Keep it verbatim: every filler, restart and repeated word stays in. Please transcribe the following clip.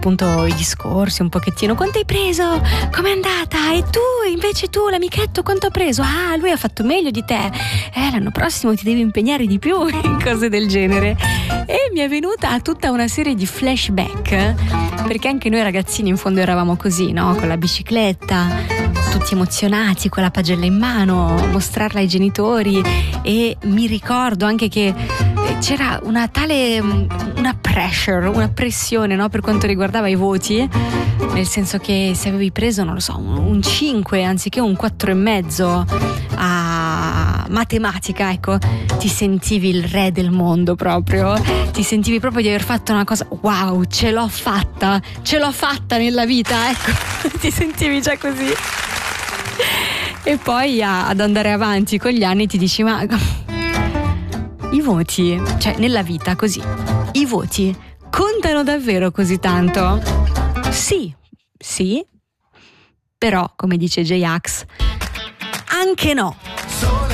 appunto i discorsi un pochettino. Quanto hai preso? Com'è andata? E tu invece tu l'amichetto quanto ha preso? Ah, lui ha fatto meglio di te, eh l'anno prossimo ti devi impegnare di più, in cose del genere. E mi è venuta tutta una serie di flashback, perché anche noi ragazzini in fondo eravamo così, no? Con la bicicletta, tutti emozionati, con la pagella in mano, mostrarla ai genitori. E mi ricordo anche che c'era una tale una pressure, una pressione, no? Per quanto riguardava i voti, nel senso che se avevi preso, non lo so, un cinque anziché un quattro e mezzo a matematica, ecco, ti sentivi il re del mondo proprio, ti sentivi proprio di aver fatto una cosa, wow, ce l'ho fatta, ce l'ho fatta nella vita, ecco, ti sentivi già così. E poi a, ad andare avanti con gli anni ti dici, ma i voti, cioè nella vita così, i voti contano davvero così tanto? Sì, sì, però come dice J-Ax, anche no.